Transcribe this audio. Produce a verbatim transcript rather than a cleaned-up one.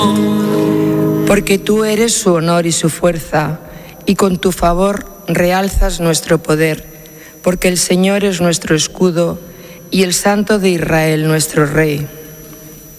Porque tú eres su honor y su fuerza, y con tu favor realzas nuestro poder, porque el Señor es nuestro escudo y el Santo de Israel nuestro Rey.